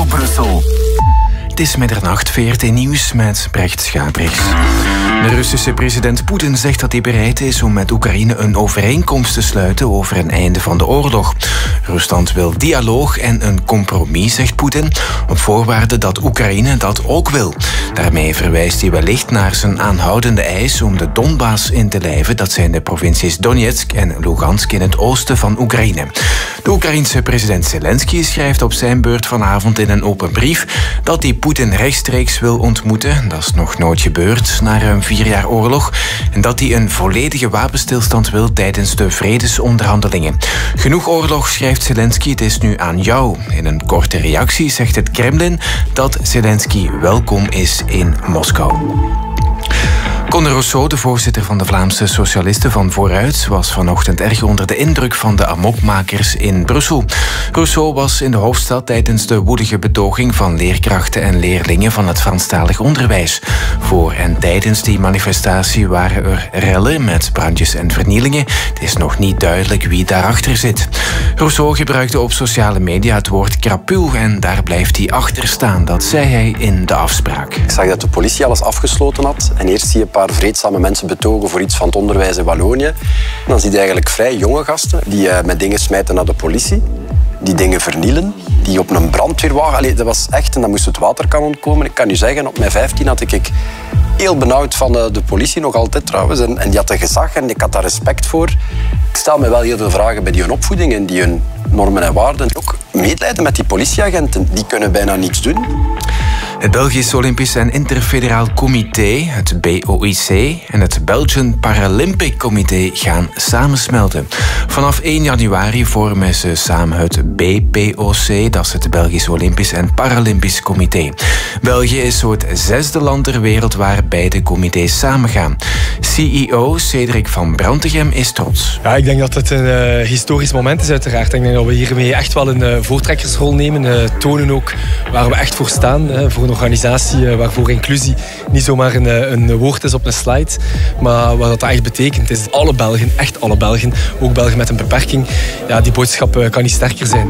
Studio Brussel. Het is middernacht, VRT Nieuws met Brecht Schabrichs. De Russische president Poetin zegt dat hij bereid is om met Oekraïne een overeenkomst te sluiten over een einde van de oorlog. Rusland wil dialoog en een compromis, zegt Poetin, op voorwaarde dat Oekraïne dat ook wil. Daarmee verwijst hij wellicht naar zijn aanhoudende eis om de Donbass in te lijven. Dat zijn de provincies Donetsk en Lugansk in het oosten van Oekraïne. De Oekraïense president Zelensky schrijft op zijn beurt vanavond in een open brief dat hij Poetin rechtstreeks wil ontmoeten. Dat is nog nooit gebeurd na ruim 4 jaar oorlog. En dat hij een volledige wapenstilstand wil tijdens de vredesonderhandelingen. Genoeg oorlog, schrijft Zelensky, het is nu aan jou. In een korte reactie zegt het Kremlin dat Zelensky welkom is in Moskou. Conor Rousseau, de voorzitter van de Vlaamse Socialisten van Vooruit, was vanochtend erg onder de indruk van de amokmakers in Brussel. Rousseau was in de hoofdstad tijdens de woelige betoging van leerkrachten en leerlingen van het Franstalig onderwijs. Voor en tijdens die manifestatie waren er rellen met brandjes en vernielingen. Het is nog niet duidelijk wie daarachter zit. Rousseau gebruikte op sociale media het woord krapul en daar blijft hij achter staan. Dat zei hij in de afspraak. Ik zag dat de politie alles afgesloten had en eerst zie je een paar vreedzame mensen betogen voor iets van het onderwijs in Wallonië. En dan zie je eigenlijk vrij jonge gasten die met dingen smijten naar de politie, die dingen vernielen, die op een brandweerwagen... Allee, dat was echt, en dan moest het water kan ontkomen. Ik kan u zeggen, op mijn 15 had ik heel benauwd van de politie, nog altijd trouwens. En die had een gezag en ik had daar respect voor. Ik stel me wel heel veel vragen bij die hun opvoeding en die hun normen en waarden. Ook medelijden met die politieagenten, die kunnen bijna niets doen. Het Belgisch Olympisch en Interfederaal Comité, het BOIC, en het Belgian Paralympic Comité gaan samensmelten. Vanaf 1 januari vormen ze samen het BPOC, dat is het Belgisch Olympisch en Paralympisch Comité. België is zo het 6e land ter wereld waar beide comité's samengaan. CEO Cedric van Brantegem is trots. Ja, ik denk dat het een historisch moment is uiteraard. Ik denk dat we hiermee echt wel een voortrekkersrol nemen. Tonen ook waar we echt voor staan. Voor een organisatie waarvoor inclusie niet zomaar een woord is op een slide, maar wat dat echt betekent is alle Belgen, echt alle Belgen, ook Belgen met een beperking, ja, die boodschap kan niet sterker zijn.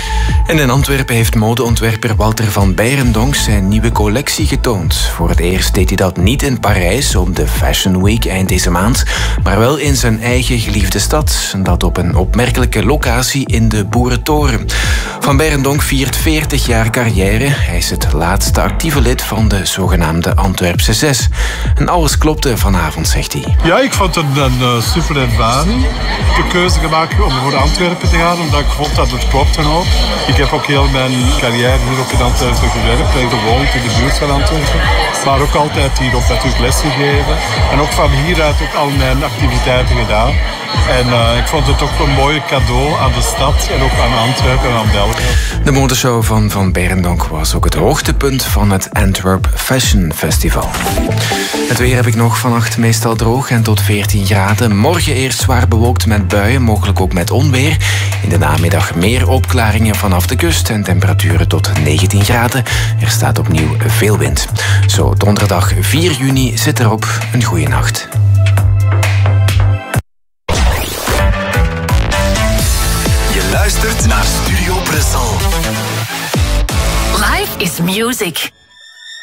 En in Antwerpen heeft modeontwerper Walter van Beirendonck zijn nieuwe collectie getoond. Voor het eerst deed hij dat niet in Parijs op de Fashion Week eind deze maand, maar wel in zijn eigen geliefde stad. Dat op een opmerkelijke locatie in de Boerentoren. Van Beirendonck viert 40 jaar carrière. Hij is het laatste actieve lid van de zogenaamde Antwerpse 6. En alles klopte vanavond, zegt hij. Ja, ik vond het een super ervaring. Ik heb de keuze gemaakt om voor Antwerpen te gaan, omdat ik vond dat het klopte ook. Ik heb ook heel mijn carrière hier ook in Antwerpen gewerkt. Ik gewoond in de buurt van Antwerpen. Maar ook altijd hierop natuurlijk lesgegeven. En ook van hieruit ook al mijn activiteiten gedaan. En ik vond het ook een mooi cadeau aan de stad en ook aan Antwerpen en aan België. De modeshow van Beirendonck was ook het hoogtepunt van het Antwerp Fashion Festival. Het weer heb ik nog, vannacht meestal droog en tot 14 graden. Morgen eerst zwaar bewolkt met buien, mogelijk ook met onweer. In de namiddag meer opklaringen vanaf de kust en temperaturen tot 19 graden. Er staat opnieuw veel wind. Zo donderdag 4 juni zit erop. Een goeie nacht. Je luistert naar Studio Brussel. Life is music.